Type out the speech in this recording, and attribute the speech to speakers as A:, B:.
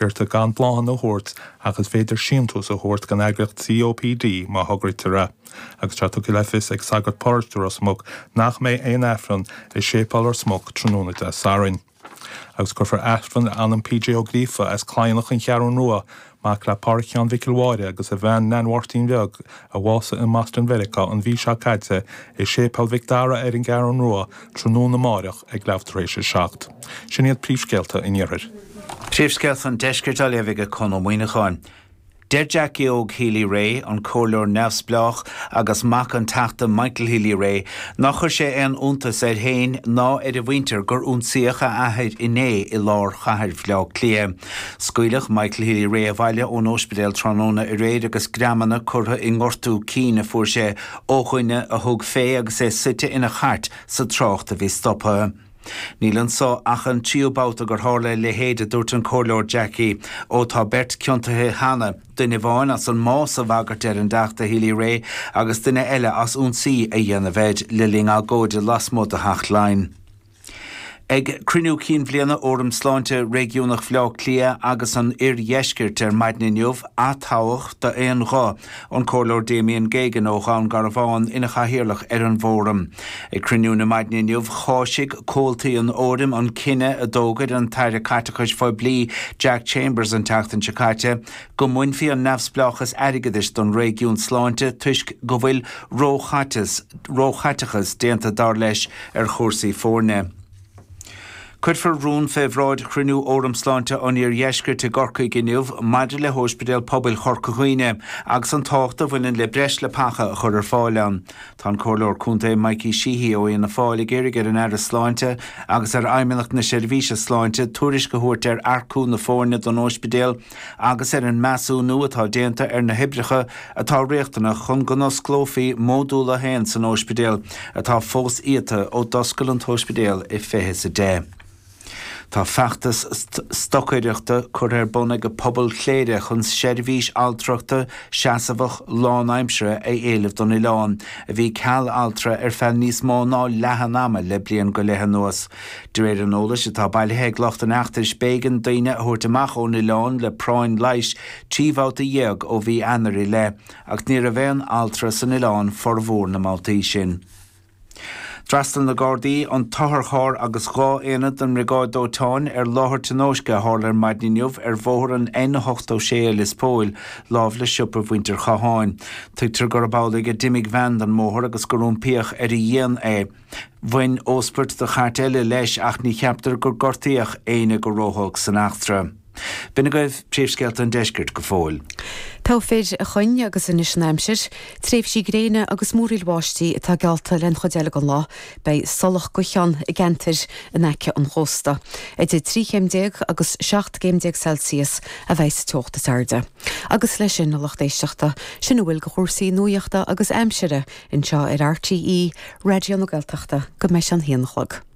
A: Girta gan bláhan na hort agus féidir siamtús a hort gan agreacht COPD má hagrit ra. Agus tra tugi lefis ag sagart páirtúr os mog nach mé ein efran is sépal ar smog trúnúnit a sarin. Agus gofar efran an PJ o grífa as clánach an chearún rua mac le parcián vicilháire agus a bhean nanhhartín bheag a bhása in Maston Verica an bhí se caite is sépal vicdára ar an garún rua trúnú na máireach ag leabtaréis seacht. Sin iad príomhscéalta in iarthir.
B: Príomhscéalt an deiscirt a leibhige chun ó muoineáin. Der Jackie óg Healy Ray an cóirleoir nefsblach agus mac an teachta Michael Healy Ray nach chuir sé an úntas ar hain ná ar a bhaintear gur únsaíocha athir inné I lár chathir bhleag clia. Scuilech Michael Healy Ray a bhaile ón Ospidéal Tráthnóna I réad agus gramanna curtha I ngortú cína fuair sé óchuine a thug fé agus é suite ina chart sa trácht a bhí stoppa. Nílan sá achan tríobáta gur hála le héad a dúirt an cóirleoir Jackie ó tá bert ciontathe hana duine bháin as an más a bhagart ar an deachta Healy Ray agus duine eile as únsaí a dhéanamhéid le linga góide lasmód a hacht lein. Ag crinú cín bbliana orm sláinte régiúnach bhleag clia agus an iarhéiscirt ar maidniniuh atáach da éon rá an cóirleoir Damien Geoghegan ó Ghan Garabháin ina chahiarlach ar an bhóram. Ag crinú na maidniniuh cháisig cóiltaí an órim an cinenne a dógad an taire catachas fá blí Jack Chambers an teachtain Chicaite go muinfí an nefsblachas aigeis don régiún sláinte tuisc go bhfuil róchatachas déanta dar leis ar chósaí fórne. Cuidfar rún febhráid chrunú óram sláinte an iarhéiscirt te gorcaí giniuh maidir le Hospidéal Pobail Chorcachuoine agus an táchta bhfuilin le breis le pacha a chur ar fáileán. Tá cóirleoir cúnta Mikey Sheehy ó na fáil géirigh ar an air sláinte agus ar aimimeach na seirbhíse sláinte tuairis go thuairt ar arcú na fórne don Ospidéal agus ar an measú nua atá déanta ar na hibricha atá réachtainna chun go nosclófaí módúla hain san Ospidéal atá fós íata ó doscail an Hospidéal I fithe sa dé. Tá feachtas stochaireachta chur ar buna go pobl chléire chun seirbhís altrachta seasamhach lánaimsere é éileh don Ileán a bhí ceall altra ar fel níos mó ná lehanama le blian go lehan nuas. De réir an ólas atá bailithe glocht an achtais bégan daoine a thuirt amach ón Ileán le práin leis tríomhát a dhéag ó bhí anairí le ach níor a bhéan altra san Ileán formhór na Maltaí sin. Drastal na Gardaí an tathair agus gá éanad an rigáid dótáin ar láthir tónóisce hálar maidniniuh ar bhóthar an 186 Lispóil lámh le siúpar bhaintear chaáin. Tuigtar gur bálaigh a dimig bhean an móthir agus gurún píoch ar I dhéan é. Bhain óspairt do chart eile leis ach ní cheaptar gur gortaíoch éine go róthóg san achtra. Bina goibh príomhscéalt an deiscirt go fóil.
C: Tá féid a chuine agus in isnéimsir, tréimh sí gréine agus múriil bháistí atá gealta len chodeile go lá bei solach go chean I gentir in aice an chósta. Idir 3 agus 7 Celsius a bheits teochta tarde. Agus leis sin na lochtéisteachta sin bhfuil go chósaí nuaíochta agus aimsire in seo ar RTE, Radio na Gaeltachta go meis an héanachlog.